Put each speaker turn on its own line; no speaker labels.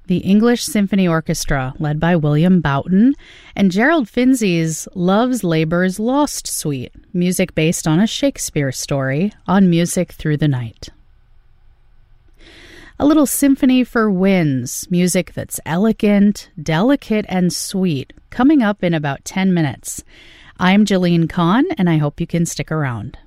the English Symphony Orchestra, led by William Boughton, and Gerald Finzi's Love's Labour's Lost Suite, music based on a Shakespeare story, on Music Through the Night. A little symphony for winds, music that's elegant, delicate, and sweet, coming up in about 10 minutes. I'm Jalene Kahn, and I hope you can stick around.